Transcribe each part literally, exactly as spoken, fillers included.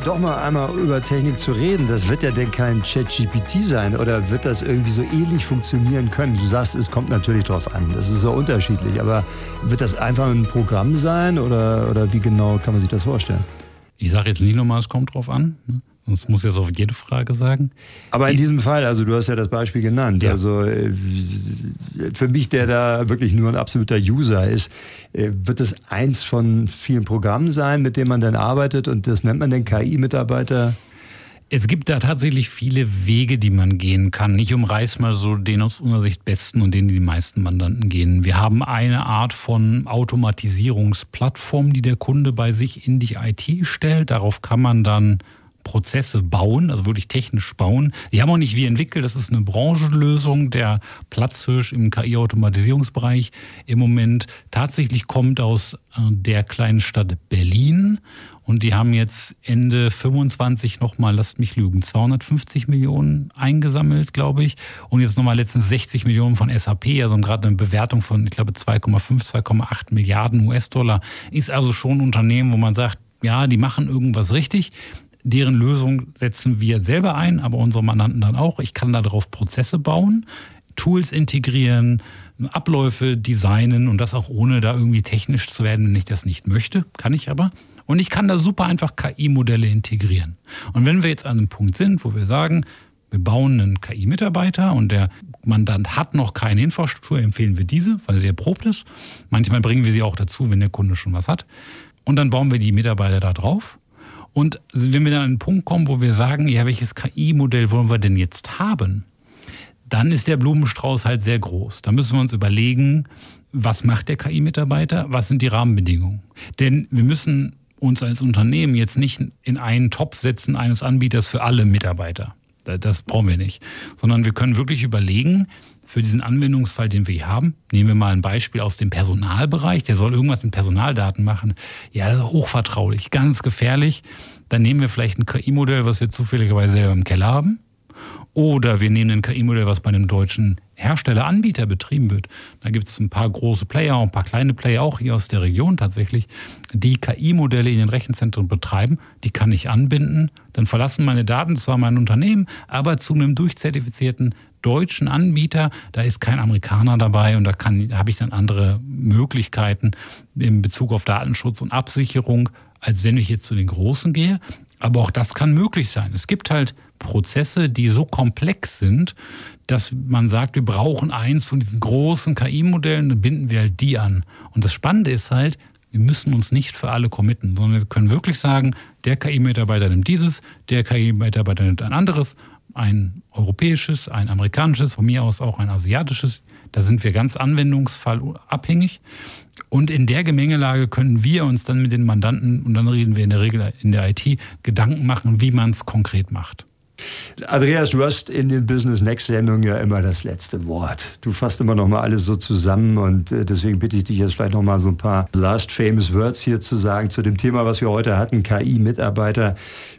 doch mal einmal über Technik zu reden. Das wird ja denn kein ChatGPT sein oder wird das irgendwie so ähnlich funktionieren können? Du sagst, es kommt natürlich drauf an. Das ist so unterschiedlich. Aber wird das einfach ein Programm sein oder, oder wie genau kann man sich das vorstellen? Ich sage jetzt nicht nochmal, es kommt drauf an. Ne? Sonst muss ich das auf jede Frage sagen. Aber in diesem Fall, also du hast ja das Beispiel genannt, ja. also für mich, der da wirklich nur ein absoluter User ist, wird es eins von vielen Programmen sein, mit denen man dann arbeitet und das nennt man dann K I-Mitarbeiter? Es gibt da tatsächlich viele Wege, die man gehen kann. Ich umreiß mal so den aus unserer Sicht besten und den, die die meisten Mandanten gehen. Wir haben eine Art von Automatisierungsplattform, die der Kunde bei sich in die I T stellt. Darauf kann man dann Prozesse bauen, also wirklich technisch bauen. Die haben auch nicht wir entwickelt, das ist eine Branchenlösung, der Platzhirsch im K I-Automatisierungsbereich im Moment tatsächlich kommt aus der kleinen Stadt Berlin und die haben jetzt Ende fünfundzwanzig nochmal, lasst mich lügen, zweihundertfünfzig Millionen eingesammelt, glaube ich, und jetzt nochmal letztens sechzig Millionen von S A P, also gerade eine Bewertung von, ich glaube, zwei Komma fünf, zwei Komma acht Milliarden U S-Dollar, ist also schon ein Unternehmen, wo man sagt, ja, die machen irgendwas richtig. Deren Lösung setzen wir selber ein, aber unsere Mandanten dann auch. Ich kann darauf Prozesse bauen, Tools integrieren, Abläufe designen und das auch ohne da irgendwie technisch zu werden, wenn ich das nicht möchte. Kann ich aber. Und ich kann da super einfach K I-Modelle integrieren. Und wenn wir jetzt an einem Punkt sind, wo wir sagen, wir bauen einen K I-Mitarbeiter und der Mandant hat noch keine Infrastruktur, empfehlen wir diese, weil sie erprobt ist. Manchmal bringen wir sie auch dazu, wenn der Kunde schon was hat. Und dann bauen wir die Mitarbeiter da drauf. Und wenn wir dann an einen Punkt kommen, wo wir sagen, ja, welches K I-Modell wollen wir denn jetzt haben, dann ist der Blumenstrauß halt sehr groß. Da müssen wir uns überlegen, was macht der K I-Mitarbeiter, was sind die Rahmenbedingungen. Denn wir müssen uns als Unternehmen jetzt nicht in einen Topf setzen eines Anbieters für alle Mitarbeiter. Das brauchen wir nicht. Sondern wir können wirklich überlegen, für diesen Anwendungsfall, den wir hier haben, nehmen wir mal ein Beispiel aus dem Personalbereich, der soll irgendwas mit Personaldaten machen. Ja, das ist hochvertraulich, ganz gefährlich. Dann nehmen wir vielleicht ein K I-Modell, was wir zufälligerweise selber im Keller haben. Oder wir nehmen ein K I-Modell, was bei einem deutschen Hersteller, Anbieter betrieben wird. Da gibt es ein paar große Player und ein paar kleine Player, auch hier aus der Region tatsächlich, die K I-Modelle in den Rechenzentren betreiben. Die kann ich anbinden. Dann verlassen meine Daten zwar mein Unternehmen, aber zu einem durchzertifizierten deutschen Anbieter. Da ist kein Amerikaner dabei und da, kann, da habe ich dann andere Möglichkeiten in Bezug auf Datenschutz und Absicherung, als wenn ich jetzt zu den Großen gehe. Aber auch das kann möglich sein. Es gibt halt Prozesse, die so komplex sind, dass man sagt, wir brauchen eins von diesen großen K I-Modellen, dann binden wir halt die an. Und das Spannende ist halt, wir müssen uns nicht für alle committen, sondern wir können wirklich sagen, der K I-Mitarbeiter nimmt dieses, der K I-Mitarbeiter nimmt ein anderes, ein europäisches, ein amerikanisches, von mir aus auch ein asiatisches. Da sind wir ganz anwendungsfallabhängig. Und in der Gemengelage können wir uns dann mit den Mandanten, und dann reden wir in der Regel in der I T, Gedanken machen, wie man es konkret macht. Andreas, du hast in den Business Next Sendungen ja immer das letzte Wort. Du fasst immer noch mal alles so zusammen und deswegen bitte ich dich jetzt vielleicht noch mal so ein paar last famous words hier zu sagen zu dem Thema, was wir heute hatten, K I-Mitarbeiter,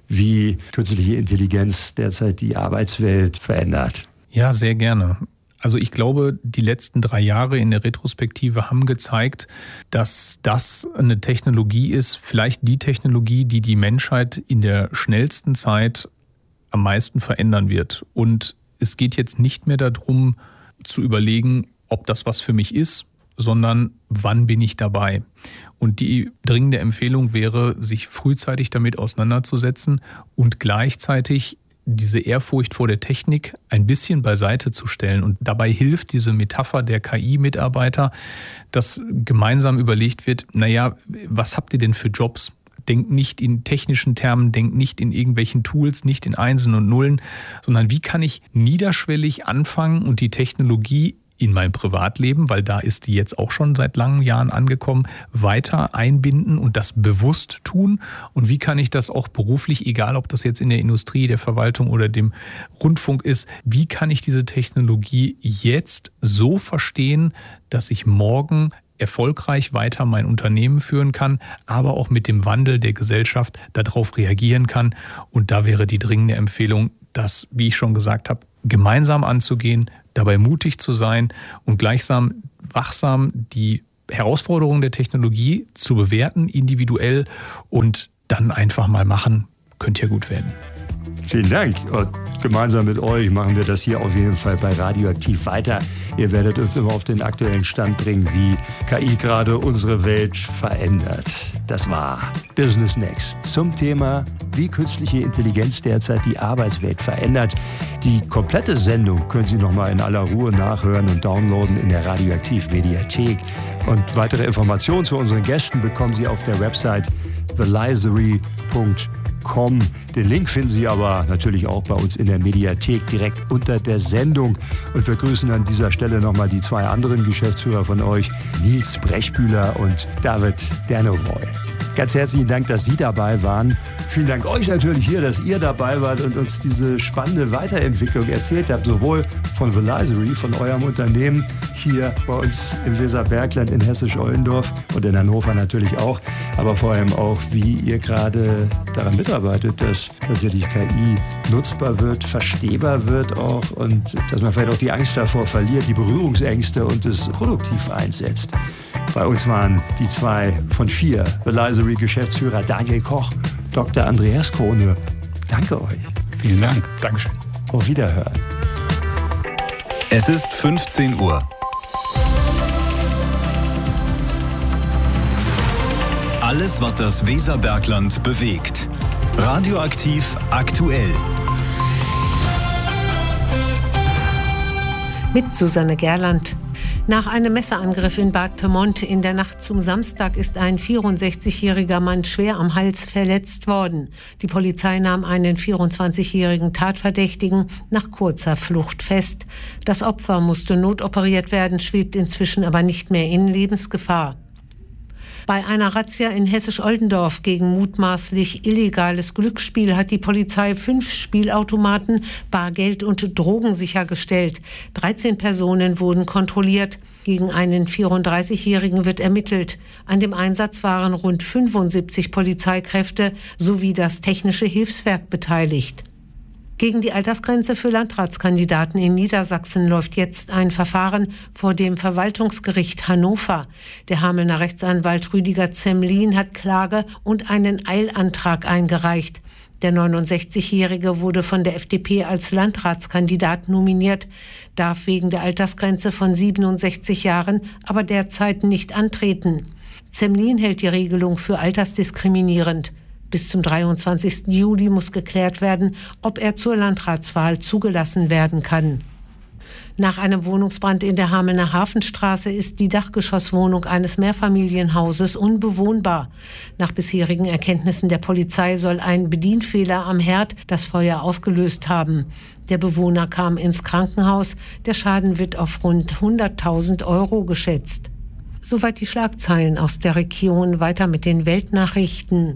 wie künstliche Intelligenz derzeit die Arbeitswelt verändert. Ja, sehr gerne. Also ich glaube, die letzten drei Jahre in der Retrospektive haben gezeigt, dass das eine Technologie ist, vielleicht die Technologie, die die Menschheit in der schnellsten Zeit am meisten verändern wird. Und es geht jetzt nicht mehr darum, zu überlegen, ob das was für mich ist, sondern wann bin ich dabei. Und die dringende Empfehlung wäre, sich frühzeitig damit auseinanderzusetzen und gleichzeitig diese Ehrfurcht vor der Technik ein bisschen beiseite zu stellen. Und dabei hilft diese Metapher der K I-Mitarbeiter, dass gemeinsam überlegt wird, naja, was habt ihr denn für Jobs? Denkt nicht in technischen Termen, denkt nicht in irgendwelchen Tools, nicht in Einsen und Nullen, sondern wie kann ich niederschwellig anfangen und die Technologie in mein Privatleben, weil da ist die jetzt auch schon seit langen Jahren angekommen, weiter einbinden und das bewusst tun? Und wie kann ich das auch beruflich, egal ob das jetzt in der Industrie, der Verwaltung oder dem Rundfunk ist, wie kann ich diese Technologie jetzt so verstehen, dass ich morgen erfolgreich weiter mein Unternehmen führen kann, aber auch mit dem Wandel der Gesellschaft darauf reagieren kann? Und da wäre die dringende Empfehlung, das, wie ich schon gesagt habe, gemeinsam anzugehen, dabei mutig zu sein und gleichsam wachsam die Herausforderungen der Technologie zu bewerten, individuell, und dann einfach mal machen. könnte ja gut werden. Vielen Dank. Und gemeinsam mit euch machen wir das hier auf jeden Fall bei Radioaktiv weiter. Ihr werdet uns immer auf den aktuellen Stand bringen, wie K I gerade unsere Welt verändert. Das war Business Next zum Thema, wie künstliche Intelligenz derzeit die Arbeitswelt verändert. Die komplette Sendung können Sie nochmal in aller Ruhe nachhören und downloaden in der Radioaktiv Mediathek. Und weitere Informationen zu unseren Gästen bekommen Sie auf der Website thelizery punkt com. Den Link finden Sie aber natürlich auch bei uns in der Mediathek direkt unter der Sendung. Und wir grüßen an dieser Stelle nochmal die zwei anderen Geschäftsführer von euch, Nils Brechbühler und David Dernovoy. Ganz herzlichen Dank, dass Sie dabei waren. Vielen Dank euch natürlich hier, dass ihr dabei wart und uns diese spannende Weiterentwicklung erzählt habt, sowohl von Velizery, von eurem Unternehmen hier bei uns im Weserbergland in Hessisch-Ollendorf und in Hannover natürlich auch, aber vor allem auch, wie ihr gerade daran mitarbeitet, dass tatsächlich K I nutzbar wird, verstehbar wird auch und dass man vielleicht auch die Angst davor verliert, die Berührungsängste und es produktiv einsetzt. Bei uns waren die zwei von vier Velizery-Geschäftsführer Daniel Koch, Doktor Andreas Krone. Danke euch. Vielen Dank. Dankeschön. Auf Wiederhören. Es ist fünfzehn Uhr. Alles, was das Weserbergland bewegt. Radioaktiv aktuell. Mit Susanne Gerland. Nach einem Messerangriff in Bad Pyrmont in der Nacht zum Samstag ist ein vierundsechzigjähriger Mann schwer am Hals verletzt worden. Die Polizei nahm einen vierundzwanzigjährigen Tatverdächtigen nach kurzer Flucht fest. Das Opfer musste notoperiert werden, schwebt inzwischen aber nicht mehr in Lebensgefahr. Bei einer Razzia in Hessisch-Oldendorf gegen mutmaßlich illegales Glücksspiel hat die Polizei fünf Spielautomaten, Bargeld und Drogen sichergestellt. dreizehn Personen wurden kontrolliert. Gegen einen vierunddreißigjährigen wird ermittelt. An dem Einsatz waren rund fünfundsiebzig Polizeikräfte sowie das Technische Hilfswerk beteiligt. Gegen die Altersgrenze für Landratskandidaten in Niedersachsen läuft jetzt ein Verfahren vor dem Verwaltungsgericht Hannover. Der Hamelner Rechtsanwalt Rüdiger Zemlin hat Klage und einen Eilantrag eingereicht. Der neunundsechzigjährige wurde von der F D P als Landratskandidat nominiert, darf wegen der Altersgrenze von siebenundsechzig Jahren aber derzeit nicht antreten. Zemlin hält die Regelung für altersdiskriminierend. Bis zum dreiundzwanzigsten Juli muss geklärt werden, ob er zur Landratswahl zugelassen werden kann. Nach einem Wohnungsbrand in der Hamelner Hafenstraße ist die Dachgeschosswohnung eines Mehrfamilienhauses unbewohnbar. Nach bisherigen Erkenntnissen der Polizei soll ein Bedienfehler am Herd das Feuer ausgelöst haben. Der Bewohner kam ins Krankenhaus. Der Schaden wird auf rund hunderttausend Euro geschätzt. Soweit die Schlagzeilen aus der Region. Weiter mit den Weltnachrichten.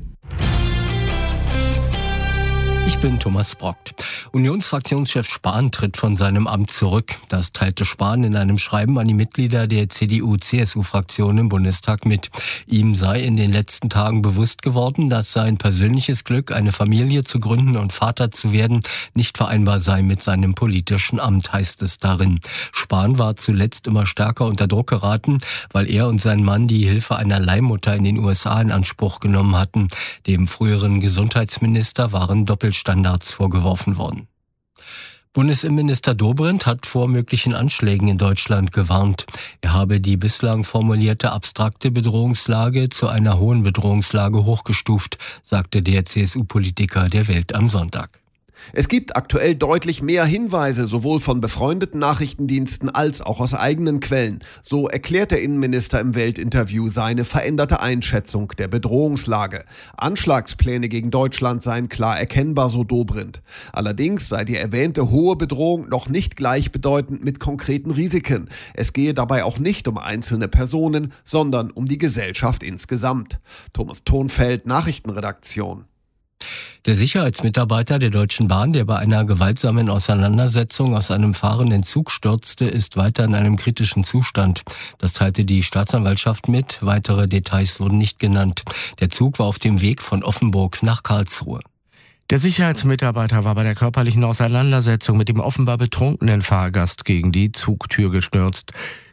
Ich bin Thomas Brockt. Unionsfraktionschef Spahn tritt von seinem Amt zurück. Das teilte Spahn in einem Schreiben an die Mitglieder der C D U C S U-Fraktion im Bundestag mit. Ihm sei in den letzten Tagen bewusst geworden, dass sein persönliches Glück, eine Familie zu gründen und Vater zu werden, nicht vereinbar sei mit seinem politischen Amt, heißt es darin. Spahn war zuletzt immer stärker unter Druck geraten, weil er und sein Mann die Hilfe einer Leihmutter in den U S A in Anspruch genommen hatten. Dem früheren Gesundheitsminister waren Doppelstandards vorgeworfen worden. Bundesinnenminister Dobrindt hat vor möglichen Anschlägen in Deutschland gewarnt. Er habe die bislang formulierte abstrakte Bedrohungslage zu einer hohen Bedrohungslage hochgestuft, sagte der C S U-Politiker der Welt am Sonntag. Es gibt aktuell deutlich mehr Hinweise, sowohl von befreundeten Nachrichtendiensten als auch aus eigenen Quellen. So erklärt der Innenminister im Weltinterview seine veränderte Einschätzung der Bedrohungslage. Anschlagspläne gegen Deutschland seien klar erkennbar, so Dobrindt. Allerdings sei die erwähnte hohe Bedrohung noch nicht gleichbedeutend mit konkreten Risiken. Es gehe dabei auch nicht um einzelne Personen, sondern um die Gesellschaft insgesamt. Thomas Thonfeld, Nachrichtenredaktion. Der Sicherheitsmitarbeiter der Deutschen Bahn, der bei einer gewaltsamen Auseinandersetzung aus einem fahrenden Zug stürzte, ist weiter in einem kritischen Zustand. Das teilte die Staatsanwaltschaft mit. Weitere Details wurden nicht genannt. Der Zug war auf dem Weg von Offenburg nach Karlsruhe. Der Sicherheitsmitarbeiter war bei der körperlichen Auseinandersetzung mit dem offenbar betrunkenen Fahrgast gegen die Zugtür gestürzt.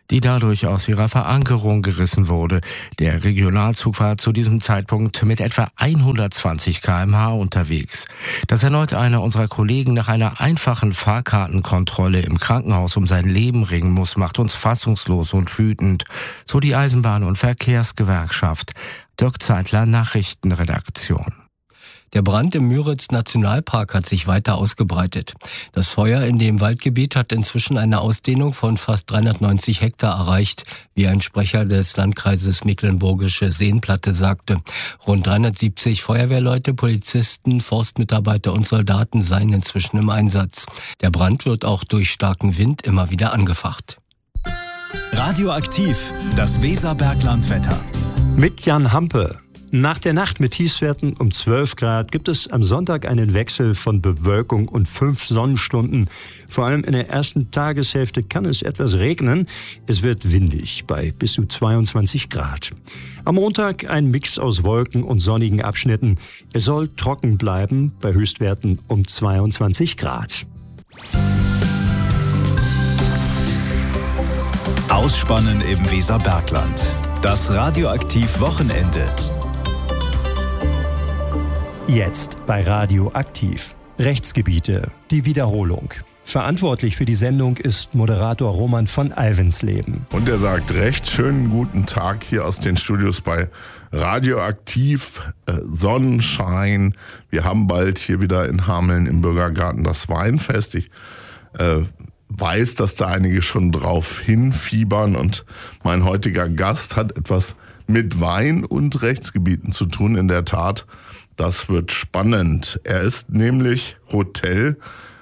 die dadurch aus ihrer Verankerung gerissen wurde. Der Regionalzug war zu diesem Zeitpunkt mit etwa hundertzwanzig Kilometer pro Stunde unterwegs. Dass erneut einer unserer Kollegen nach einer einfachen Fahrkartenkontrolle im Krankenhaus um sein Leben ringen muss, macht uns fassungslos und wütend. So die Eisenbahn- und Verkehrsgewerkschaft. Dirk Zeitler, Nachrichtenredaktion. Der Brand im Müritz-Nationalpark hat sich weiter ausgebreitet. Das Feuer in dem Waldgebiet hat inzwischen eine Ausdehnung von fast dreihundertneunzig Hektar erreicht, wie ein Sprecher des Landkreises Mecklenburgische Seenplatte sagte. Rund dreihundertsiebzig Feuerwehrleute, Polizisten, Forstmitarbeiter und Soldaten seien inzwischen im Einsatz. Der Brand wird auch durch starken Wind immer wieder angefacht. Radioaktiv, das Weserberglandwetter. Mit Jan Hampe. Nach der Nacht mit Tiefstwerten um zwölf Grad gibt es am Sonntag einen Wechsel von Bewölkung und fünf Sonnenstunden. Vor allem in der ersten Tageshälfte kann es etwas regnen. Es wird windig bei bis zu zweiundzwanzig Grad. Am Montag ein Mix aus Wolken und sonnigen Abschnitten. Es soll trocken bleiben bei Höchstwerten um zweiundzwanzig Grad. Ausspannen im Weserbergland. Das Radioaktiv-Wochenende. Jetzt bei Radioaktiv. Rechtsgebiete, die Wiederholung. Verantwortlich für die Sendung ist Moderator Roman von Alvensleben. Und er sagt recht schönen guten Tag hier aus den Studios bei Radioaktiv, äh, Sonnenschein. Wir haben bald hier wieder in Hameln im Bürgergarten das Weinfest. Ich äh, weiß, dass da einige schon drauf hinfiebern und mein heutiger Gast hat etwas mit Wein und Rechtsgebieten zu tun. In der Tat, das wird spannend. Er ist nämlich Hotel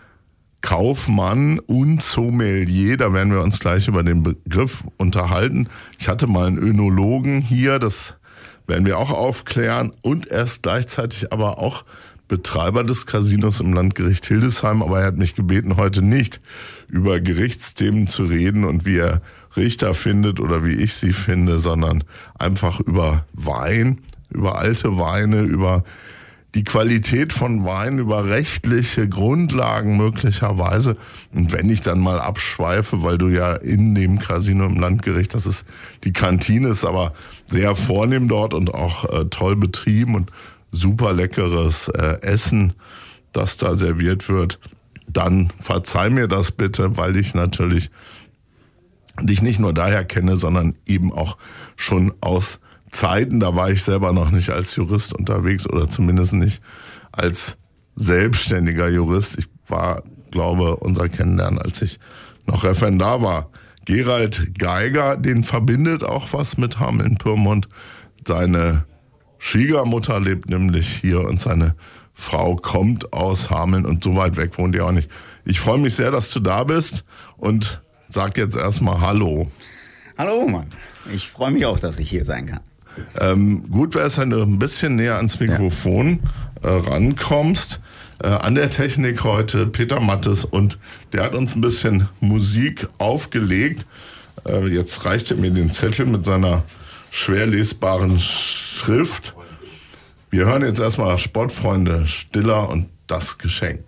Kaufmann und Sommelier, da werden wir uns gleich über den Begriff unterhalten. Ich hatte mal einen Önologen hier, das werden wir auch aufklären. Und er ist gleichzeitig aber auch Betreiber des Casinos im Landgericht Hildesheim. Aber er hat mich gebeten, heute nicht über Gerichtsthemen zu reden und wie er Richter findet oder wie ich sie finde, sondern einfach über Wein, über alte Weine, über die Qualität von Wein, über rechtliche Grundlagen möglicherweise. Und wenn ich dann mal abschweife, weil du ja in dem Casino im Landgericht, das ist die Kantine, ist aber sehr vornehm dort und auch äh, toll betrieben und super leckeres äh, Essen, das da serviert wird, dann verzeih mir das bitte, weil ich natürlich dich nicht nur daher kenne, sondern eben auch schon aus Zeiten, da war ich selber noch nicht als Jurist unterwegs oder zumindest nicht als selbstständiger Jurist. Ich war, glaube, unser Kennenlernen, als ich noch Referendar war. Gerald Geiger, den verbindet auch was mit Hameln-Pyrmont. Seine Schwiegermutter lebt nämlich hier und seine Frau kommt aus Hameln und so weit weg wohnt ihr auch nicht. Ich freue mich sehr, dass du da bist und sag jetzt erstmal Hallo. Hallo Mann, ich freue mich auch, dass ich hier sein kann. Ähm, gut wäre es, wenn du ein bisschen näher ans Mikrofon ja. äh, rankommst. Äh, an der Technik heute Peter Mattes und der hat uns ein bisschen Musik aufgelegt. Äh, jetzt reicht er mir den Zettel mit seiner schwer lesbaren Schrift. Wir hören jetzt erstmal Sportfreunde Stiller und das Geschenk.